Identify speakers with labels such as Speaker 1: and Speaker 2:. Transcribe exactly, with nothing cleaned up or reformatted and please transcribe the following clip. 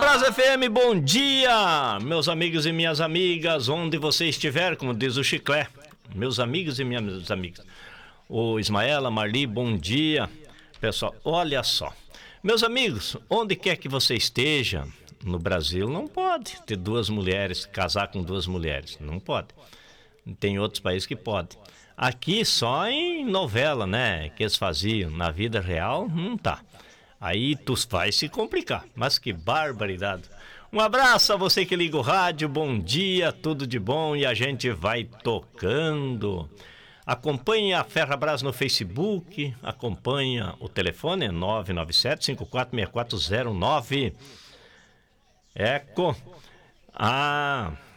Speaker 1: Brás F M, bom dia, meus amigos e minhas amigas, onde você estiver, como diz o Chiclé, meus amigos e minhas amigas. O Ismael, a Marli, bom dia. Pessoal, olha só, meus amigos, onde quer que você esteja, no Brasil não pode ter duas mulheres, casar com duas mulheres, não pode. Tem outros países que podem. Aqui só em novela, né, que eles faziam, na vida real, não tá. Aí tu vai se complicar, mas que barbaridade. Um abraço a você que liga o rádio, bom dia, tudo de bom e a gente vai tocando. Acompanhe a Ferrabras no Facebook, acompanha o telefone, é nove nove sete, cinco quatro seis quatro zero nove. Eco. Ah...